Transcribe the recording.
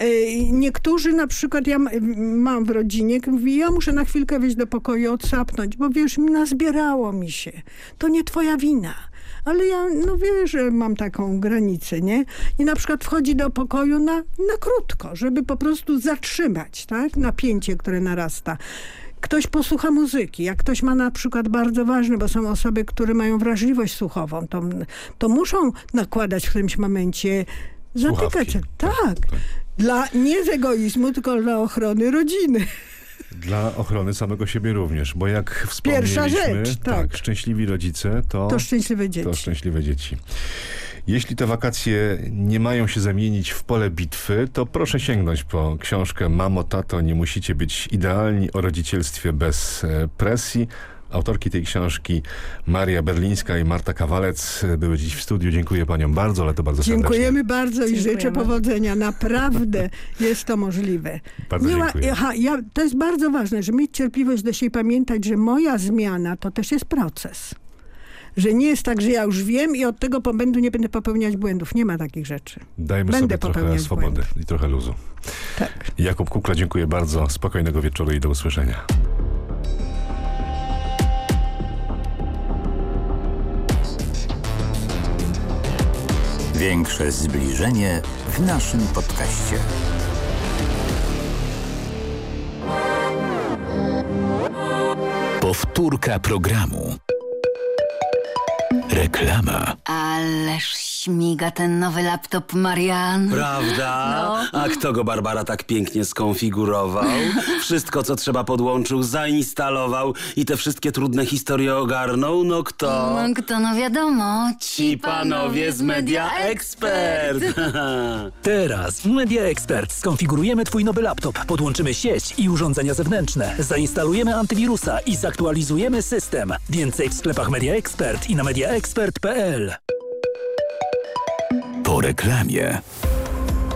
Niektórzy na przykład, ja mam w rodzinie, mówi, ja muszę na chwilkę wyjść do pokoju, odsapnąć, bo wiesz, nazbierało mi się. To nie twoja wina. Ale ja, wiesz, że mam taką granicę, nie? I na przykład wchodzi do pokoju na krótko, żeby po prostu zatrzymać, tak? Napięcie, które narasta. Ktoś posłucha muzyki. Jak ktoś ma na przykład bardzo ważne, bo są osoby, które mają wrażliwość słuchową, to muszą nakładać w którymś momencie zatykać. Tak. Nie z egoizmu, tylko dla ochrony rodziny. Dla ochrony samego siebie również, bo jak wspomnieliśmy, pierwsza rzecz, tak. Szczęśliwi rodzice to szczęśliwe dzieci. To szczęśliwe dzieci. Jeśli te wakacje nie mają się zamienić w pole bitwy, to proszę sięgnąć po książkę Mamo, tato, nie musicie być idealni, o rodzicielstwie bez presji. Autorki tej książki Maria Berlińska i Marta Kawalec były dziś w studiu. Dziękuję paniom bardzo, ale to bardzo serdecznie. Dziękujemy bardzo i życzę powodzenia. Naprawdę jest to możliwe. Bardzo dziękuję. To jest bardzo ważne, żeby mieć cierpliwość do siebie, pamiętać, że moja zmiana to też jest proces. Że nie jest tak, że ja już wiem i od tego momentu nie będę popełniać błędów. Nie ma takich rzeczy. Dajmy sobie trochę swobody i trochę luzu. Tak. Jakub Kukla, dziękuję bardzo. Spokojnego wieczoru i do usłyszenia. Większe zbliżenie w naszym podcaście. Powtórka programu. Reklama. Ależ śmiga ten nowy laptop, Marian. Prawda? No. A kto go, Barbara, tak pięknie skonfigurował? Wszystko, co trzeba, podłączył, zainstalował i te wszystkie trudne historie ogarnął? No kto? No wiadomo. Ci panowie z Media Expert. Teraz w Media Expert skonfigurujemy twój nowy laptop, podłączymy sieć i urządzenia zewnętrzne, zainstalujemy antywirusa i zaktualizujemy system. Więcej w sklepach Media Expert i na mediaexpert.pl. Po reklamie.